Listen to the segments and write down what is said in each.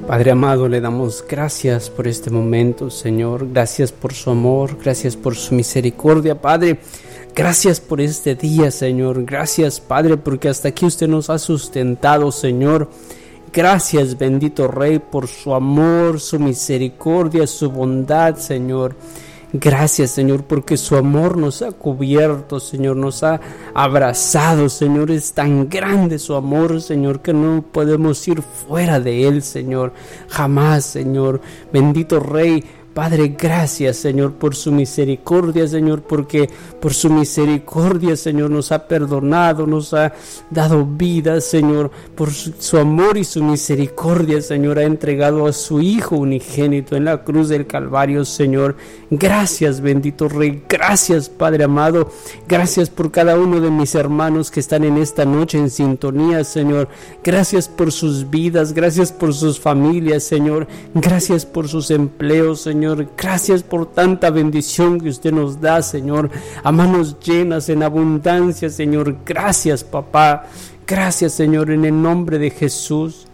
Padre amado, le damos gracias por este momento, Señor. Gracias por su amor, gracias por su misericordia, Padre. Gracias por este día, Señor. Gracias, Padre, porque hasta aquí usted nos ha sustentado, Señor. Gracias, bendito Rey, por su amor, su misericordia, su bondad, Señor. Gracias, Señor, porque su amor nos ha cubierto, Señor, nos ha abrazado, Señor. Es tan grande su amor, Señor, que no podemos ir fuera de él, Señor. Jamás, Señor. Bendito Rey. Padre, gracias, Señor, por su misericordia, Señor, porque por su misericordia, Señor, nos ha perdonado, nos ha dado vida, Señor, por su amor y su misericordia, Señor, ha entregado a su Hijo unigénito en la cruz del Calvario, Señor. Gracias, bendito Rey, gracias, Padre amado, gracias por cada uno de mis hermanos que están en esta noche en sintonía, Señor. Gracias por sus vidas, gracias por sus familias, Señor, gracias por sus empleos, Señor. Gracias por tanta bendición que usted nos da, Señor, a manos llenas, en abundancia, Señor. Gracias, papá. Gracias, Señor, en el nombre de Jesús.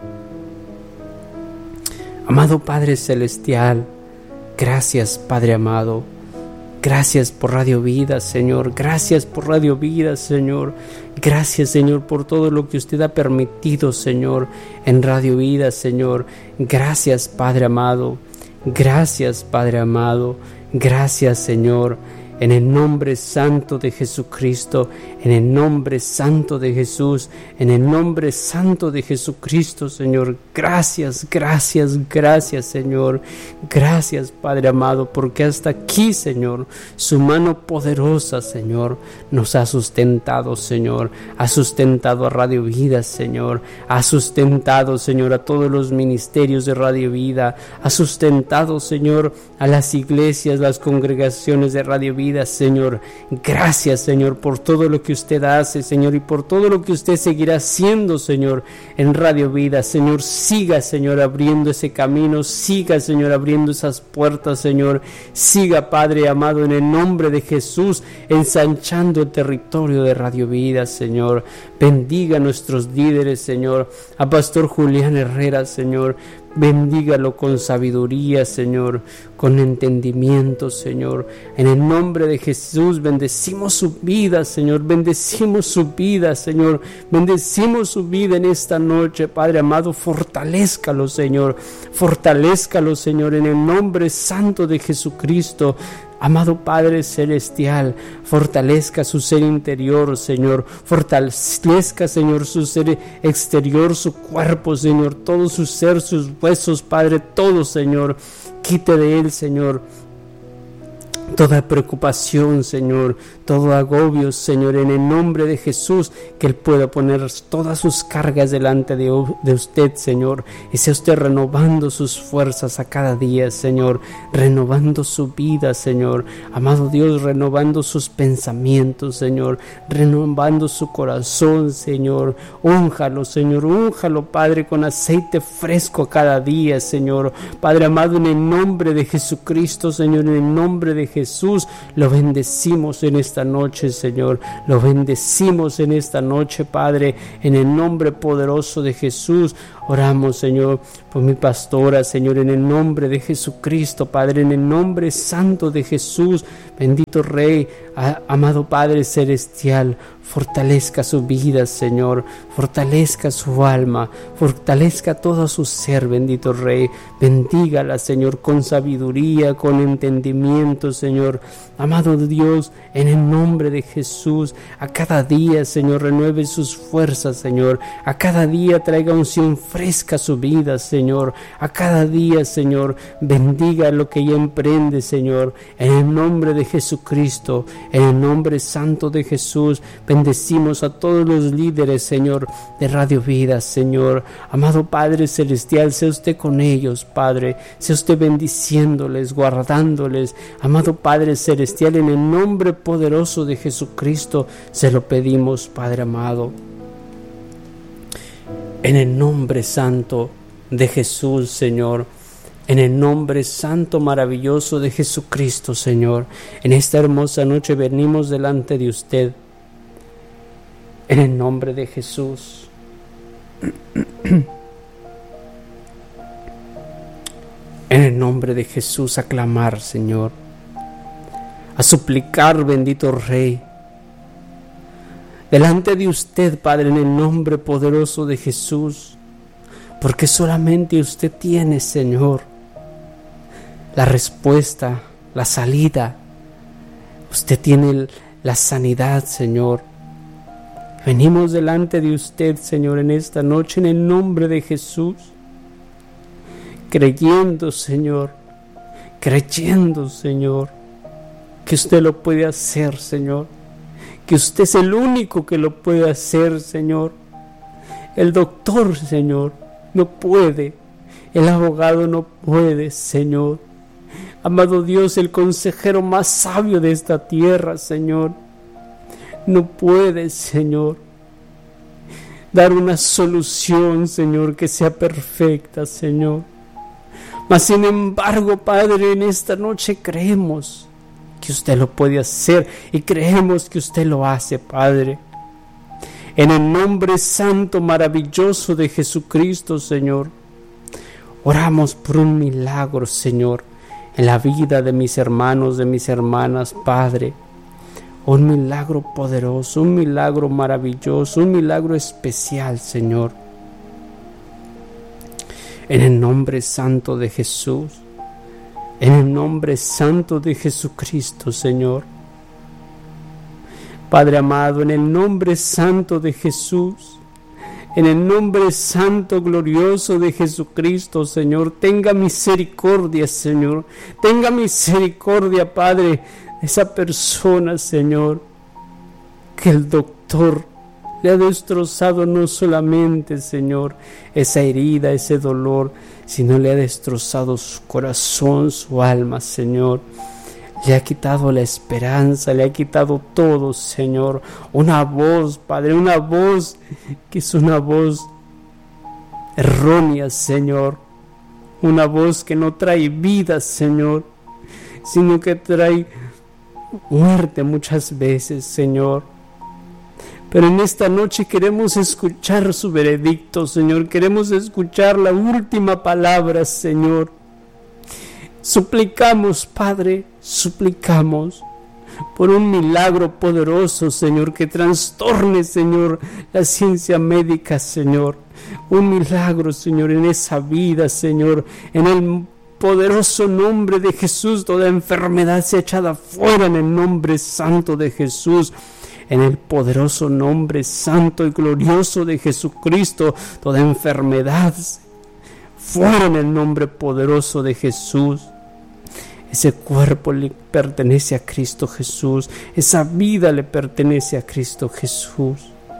Amado Padre Celestial, gracias, Padre amado. Gracias por Radio Vida, Señor. Gracias por Radio Vida, Señor. Gracias, Señor, por todo lo que usted ha permitido, Señor, en Radio Vida, Señor. Gracias, Padre amado. Gracias, Padre amado, gracias, Señor, en el nombre santo de Jesucristo, en el nombre santo de Jesús, en el nombre santo de Jesucristo, Señor. Gracias, gracias, gracias, Señor. Gracias, Padre amado, porque hasta aquí, Señor, su mano poderosa, Señor, nos ha sustentado, Señor. Ha sustentado a Radio Vida, Señor. Ha sustentado, Señor, a todos los ministerios de Radio Vida. Ha sustentado, Señor, a las iglesias, las congregaciones de Radio Vida, Señor. Gracias, Señor, por todo lo que usted hace, Señor, y por todo lo que usted seguirá haciendo, Señor, en Radio Vida. Señor, siga, Señor, abriendo ese camino, siga, Señor, abriendo esas puertas, Señor. Siga, Padre amado, en el nombre de Jesús, ensanchando el territorio de Radio Vida, Señor. Bendiga a nuestros líderes, Señor, a Pastor Julián Herrera, Señor. Bendígalo con sabiduría, Señor, con entendimiento, Señor. En el nombre de Jesús, bendecimos su vida, Señor. Bendecimos su vida, Señor. Bendecimos su vida en esta noche, Padre amado. Fortalézcalo, Señor. Fortalézcalo, Señor, en el nombre santo de Jesucristo. Amado Padre Celestial, fortalezca su ser interior, Señor. Fortalezca, Señor, su ser exterior, su cuerpo, Señor. Todo su ser, sus huesos, Padre, todo, Señor. Quite de él, Señor, toda preocupación, Señor, todo agobio, Señor, en el nombre de Jesús, que Él pueda poner todas sus cargas delante de usted, Señor, y sea usted renovando sus fuerzas a cada día, Señor, renovando su vida, Señor, amado Dios, renovando sus pensamientos, Señor, renovando su corazón, Señor. Únjalo, Señor, únjalo, Padre, con aceite fresco cada día, Señor, Padre amado, en el nombre de Jesucristo, Señor, en el nombre de Jesús, lo bendecimos en esta noche, Señor. Lo bendecimos en esta noche, Padre, en el nombre poderoso de Jesús. Oramos, Señor, por mi pastora, Señor, en el nombre de Jesucristo, Padre, en el nombre santo de Jesús. Bendito Rey, amado Padre Celestial, fortalezca su vida, Señor, fortalezca su alma, fortalezca todo su ser, bendito Rey. Bendígala, Señor, con sabiduría, con entendimiento, Señor. Amado Dios, en el nombre de Jesús, a cada día, Señor, renueve sus fuerzas, Señor. A cada día traiga unción fresca a su vida, Señor. A cada día, Señor, bendiga lo que ella emprende, Señor. En el nombre de Jesucristo, en el nombre santo de Jesús, bendecimos a todos los líderes, Señor, de Radio Vida, Señor. Amado Padre Celestial, sea usted con ellos, Padre. Sea usted bendiciéndoles, guardándoles. Amado Padre Celestial, en el nombre poderoso de Jesucristo, se lo pedimos, Padre amado. En el nombre santo de Jesús, Señor. En el nombre santo, maravilloso de Jesucristo, Señor. En esta hermosa noche venimos delante de usted. En el nombre de Jesús. nombre de Jesús a clamar, Señor, a suplicar, bendito Rey, delante de usted, Padre, en el nombre poderoso de Jesús, porque solamente usted tiene, Señor, la respuesta, la salida. Usted tiene la sanidad, Señor. Venimos delante de usted, Señor, en esta noche, en el nombre de Jesús, creyendo, Señor, que usted lo puede hacer, Señor, que usted es el único que lo puede hacer, Señor. El doctor, Señor, no puede, el abogado no puede, Señor. Amado Dios, el consejero más sabio de esta tierra, Señor, no puede, Señor, dar una solución, Señor, que sea perfecta, Señor. Mas sin embargo, Padre, en esta noche creemos que usted lo puede hacer y creemos que usted lo hace, Padre. En el nombre santo, maravilloso de Jesucristo, Señor, oramos por un milagro, Señor, en la vida de mis hermanos, de mis hermanas, Padre. Un milagro poderoso, un milagro maravilloso, un milagro especial, Señor. En el nombre santo de Jesús, en el nombre santo de Jesucristo, Señor. Padre amado, en el nombre santo de Jesús, en el nombre santo, glorioso de Jesucristo, Señor, tenga misericordia, Señor. Tenga misericordia, Padre, de esa persona, Señor, que el doctor le ha destrozado no solamente, Señor, esa herida, ese dolor, sino le ha destrozado su corazón, su alma, Señor. Le ha quitado la esperanza, le ha quitado todo, Señor. Una voz, Padre, una voz que es una voz errónea, Señor. Una voz que no trae vida, Señor, sino que trae muerte muchas veces, Señor. Pero en esta noche queremos escuchar su veredicto, Señor. Queremos escuchar la última palabra, Señor. Suplicamos, Padre, suplicamos por un milagro poderoso, Señor, que trastorne, Señor, la ciencia médica, Señor. Un milagro, Señor, en esa vida, Señor, en el poderoso nombre de Jesús. Toda enfermedad sea echada fuera en el nombre santo de Jesús. En el poderoso nombre santo y glorioso de Jesucristo, toda enfermedad fuera en el nombre poderoso de Jesús. Ese cuerpo le pertenece a Cristo Jesús. Esa vida le pertenece a Cristo Jesús.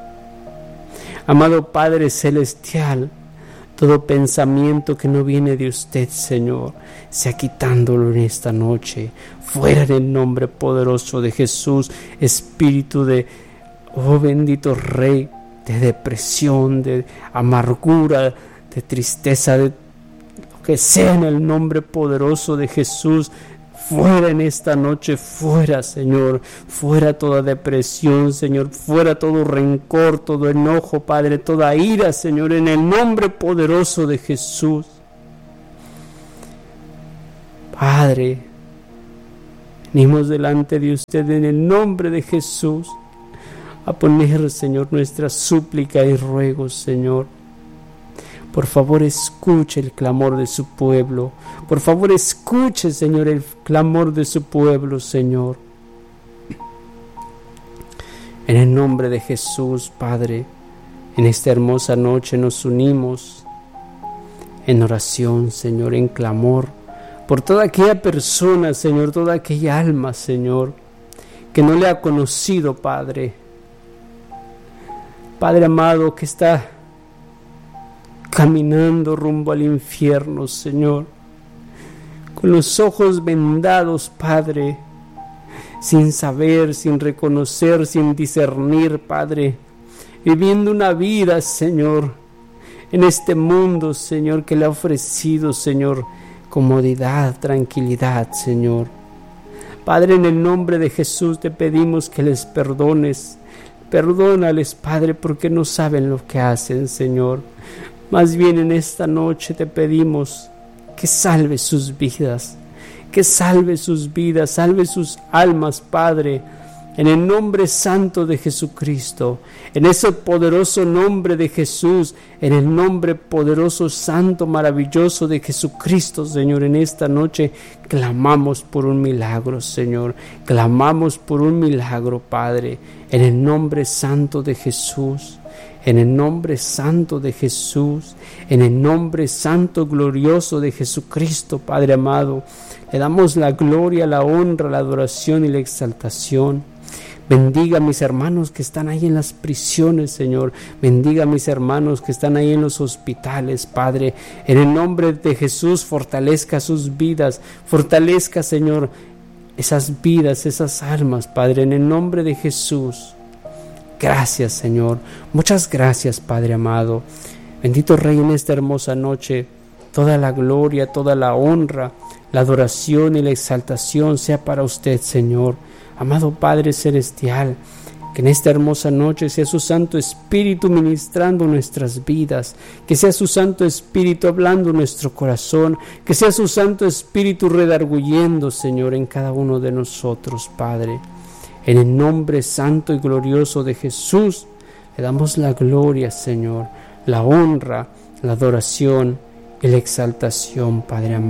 Amado Padre Celestial, todo pensamiento que no viene de usted, Señor, sea quitándolo en esta noche. Fuera en el nombre poderoso de Jesús. Espíritu de, oh bendito Rey, de depresión, de amargura, de tristeza, de lo que sea, en el nombre poderoso de Jesús. Fuera en esta noche, fuera, Señor, fuera toda depresión, Señor, fuera todo rencor, todo enojo, Padre, toda ira, Señor, en el nombre poderoso de Jesús. Padre, venimos delante de usted en el nombre de Jesús a poner, Señor, nuestra súplica y ruego, Señor. Por favor, escuche el clamor de su pueblo. Por favor, escuche, Señor, el clamor de su pueblo, Señor. En el nombre de Jesús, Padre, en esta hermosa noche nos unimos en oración, Señor, en clamor, por toda aquella persona, Señor, toda aquella alma, Señor, que no le ha conocido, Padre. Padre amado, que está caminando rumbo al infierno, Señor, con los ojos vendados, Padre, sin saber, sin reconocer, sin discernir, Padre, viviendo una vida, Señor, en este mundo, Señor, que le ha ofrecido, Señor, comodidad, tranquilidad, Señor. Padre, en el nombre de Jesús te pedimos que les perdones. Perdónales, Padre, porque no saben lo que hacen, Señor. Más bien en esta noche te pedimos que salve sus vidas, que salve sus vidas, salve sus almas, Padre, en el nombre santo de Jesucristo, en ese poderoso nombre de Jesús, en el nombre poderoso, santo, maravilloso de Jesucristo, Señor. En esta noche clamamos por un milagro, Señor, clamamos por un milagro, Padre, en el nombre santo de Jesús. En el nombre santo de Jesús, en el nombre santo glorioso de Jesucristo, Padre amado, le damos la gloria, la honra, la adoración y la exaltación. Bendiga a mis hermanos que están ahí en las prisiones, Señor. Bendiga a mis hermanos que están ahí en los hospitales, Padre. En el nombre de Jesús, fortalezca sus vidas. Fortalezca, Señor, esas vidas, esas almas, Padre, en el nombre de Jesús. Gracias, Señor. Muchas gracias, Padre amado. Bendito Rey, en esta hermosa noche, toda la gloria, toda la honra, la adoración y la exaltación sea para usted, Señor. Amado Padre Celestial, que en esta hermosa noche sea su Santo Espíritu ministrando nuestras vidas, que sea su Santo Espíritu hablando nuestro corazón, que sea su Santo Espíritu redarguyendo, Señor, en cada uno de nosotros, Padre. En el nombre santo y glorioso de Jesús, le damos la gloria, Señor, la honra, la adoración y la exaltación, Padre amado.